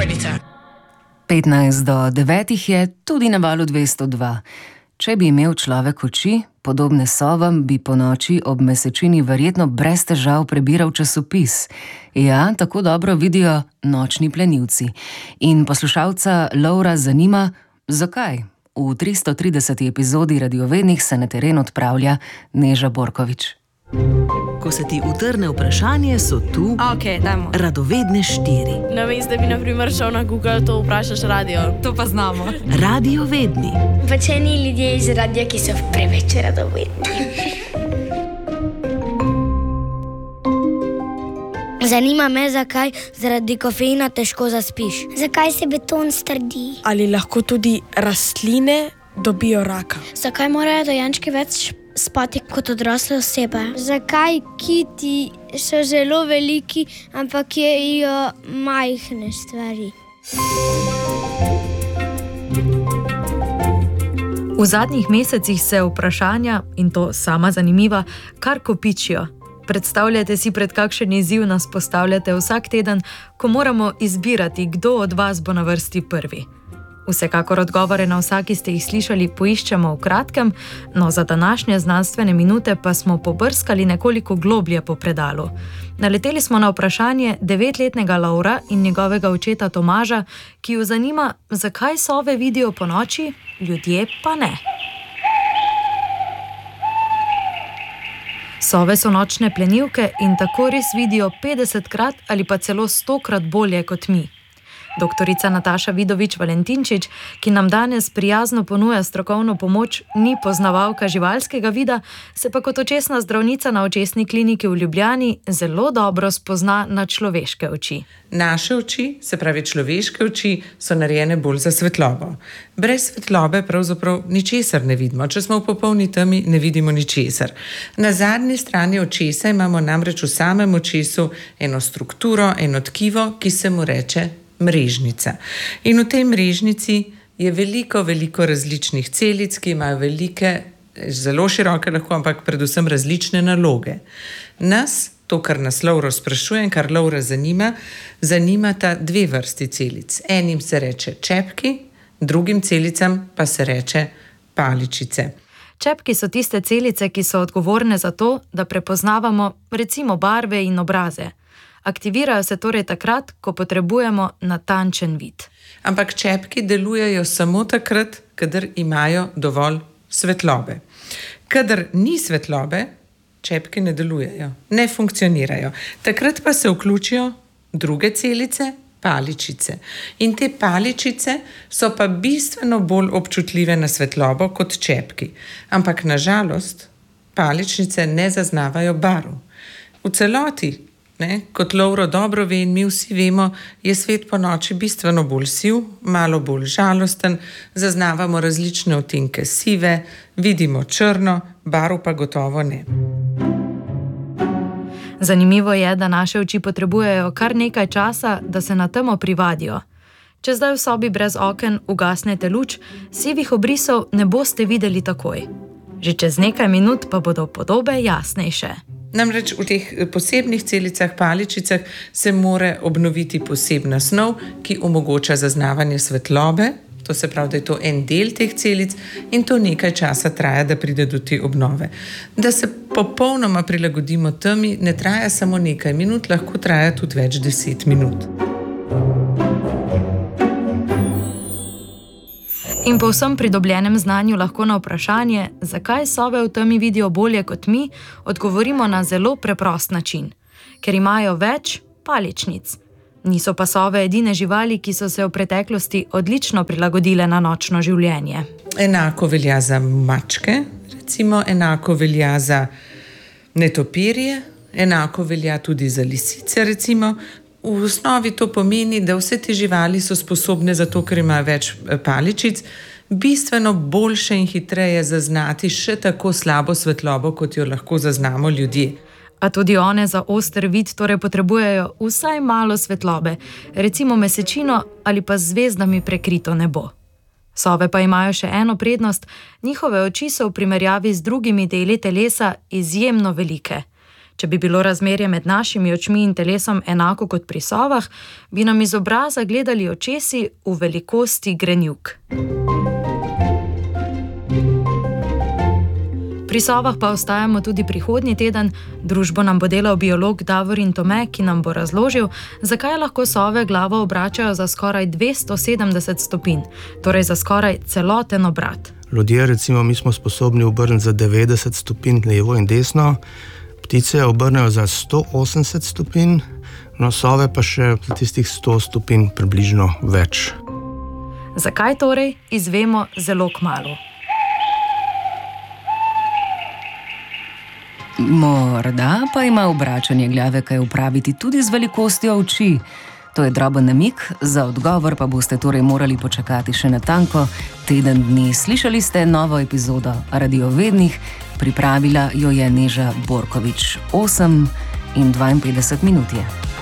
Radiovednica. 15 do 9 je tudi na valu 202. Če bi imel človek oči, podobne sovam, bi po noči ob mesečini verjetno brez težav prebiral časopis. Ja, tako dobro vidijo nočni plenilci. In poslušalca Lovra zanima, zakaj? V 330. epizodi Radiovednih se na teren odpravlja Neža Borkovič. Ko se ti utrne vprašanje, so tu Radovedne 4. Namesto da bi na primer šel na Google, to vprašaš radio. To pa znamo. Radiovedni. Pačeni ljudje iz radia, ki so preveč radovedni. Zanima me, zakaj zaradi kofeina težko zaspiš. Zakaj se beton strdi? Ali lahko tudi rastline dobijo raka? Zakaj morajo dojenčki več spati kot odrasle osebe? Zakaj kiti so zelo veliki, ampak jejo majhne stvari? V zadnjih mesecih se vprašanja, in to sama zanimiva, kar kopičijo. Predstavljate si, pred kakšen izziv nas postavljate vsak teden, ko moramo izbirati, kdo od vas bo na vrsti prvi. Vsekakor odgovore na vsak, ki ste jih slišali, poiščemo v kratkem, no za današnje znanstvene minute pa smo pobrskali nekoliko globlje po predalu. Naleteli smo na vprašanje 9-letnega Lovra in njegovega očeta Tomaža, ki ju zanima, zakaj sove vidijo po noči, ljudje pa ne. Sove so nočne plenilke in tako res vidijo 50krat ali pa celo 100krat bolje kot mi. Doktorica Nataša Vidovič-Valentinčič, ki nam danes prijazno ponuja strokovno pomoč, ni poznavalka živalskega vida, se pa kot očesna zdravnica na očesni kliniki v Ljubljani zelo dobro spozna na človeške oči. Naše oči, se pravi človeške oči, so narejene bolj za svetlobo. Brez svetlobe pravzaprav ničesar ne vidimo. Če smo v popolni temi, ne vidimo ničesar. Na zadnji strani očesa imamo namreč v samem očesu eno strukturo, eno tkivo, ki se mu reče mrežnica. In v tej mrežnici je veliko različnih celic, ki imajo velike, zelo široke lahko, ampak predvsem različne naloge. Nas, to, kar nas Lovro sprašuje in kar Lovra zanimata dve vrsti celic. Enim se reče čepki, drugim celicam pa se reče paličice. Čepki so tiste celice, ki so odgovorne za to, da prepoznavamo recimo barve in obraze. Aktivirajo se torej takrat, ko potrebujemo natančen vid. Ampak čepki delujejo samo takrat, kadar imajo dovolj svetlobe. Kadar ni svetlobe, čepki ne delujejo, ne funkcionirajo. Takrat pa se vključijo druge celice, paličice. In te paličice so pa bistveno bolj občutljive na svetlobo kot čepki. Ampak na žalost paličnice ne zaznavajo barv. V celoti, kot Lovro dobro ve in mi vsi vemo, je svet po noči bistveno bolj siv, malo bolj žalosten, zaznavamo različne odtenke sive, vidimo črno, barv pa gotovo ne. Zanimivo je, da naše oči potrebujejo kar nekaj časa, da se na temo privadijo. Če zdaj v sobi brez oken ugasnete luč, sivih obrisov ne boste videli takoj. Že čez nekaj minut pa bodo podobe jasnejše. Namreč v teh posebnih celicah, paličicah, se mora obnoviti posebna snov, ki omogoča zaznavanje svetlobe, to se pravi, da je to en del teh celic in to nekaj časa traja, da pride do te obnove. Da se popolnoma prilagodimo temi, ne traja samo nekaj minut, lahko traja tudi več 10 minut. In po vsem pridobljenem znanju lahko na vprašanje, zakaj sove v temi vidijo bolje kot mi, odgovorimo na zelo preprost način. Ker imajo več paličnic. Niso pa sove edine živali, ki so se v preteklosti odlično prilagodile na nočno življenje. Enako velja za mačke, recimo, enako velja za netopirje, enako velja tudi za lisice, recimo. V osnovi to pomeni, da vse te živali so sposobne, zato ker imajo več paličic, bistveno boljše in hitreje zaznati še tako slabo svetlobo, kot jo lahko zaznamo ljudje. A tudi one za oster vid torej potrebujejo vsaj malo svetlobe, recimo mesečino ali pa z zvezdami prekrito nebo. Sove pa imajo še eno prednost, njihove oči so v primerjavi z drugimi deli telesa izjemno velike. Če bi bilo razmerje med našimi očmi in telesom enako kot pri sovah, bi nam iz obraza gledali očesi v velikosti grenivk. Pri sovah pa ostajamo tudi prihodnji teden. Družbo nam bo delal biolog Davorin Tome, ki nam bo razložil, zakaj lahko sove glavo obračajo za skoraj 270 stopinj, torej za skoraj celoten obrat. Ljudje, recimo, mi smo sposobni obrniti za 90 stopinj levo in desno, ptice obrnejo za 180 stopinj, no sove pa še za tistih 100 stopinj približno več. Zakaj torej, izvemo zelo kmalu. Morda pa ima obračanje glave kaj opraviti tudi z velikostjo oči. To je droben namig, za odgovor pa boste torej morali počakati še natanko teden dni. Slišali ste novo epizodo Radiovednih, pripravila jo je Neža Borkovič. 8:52 je.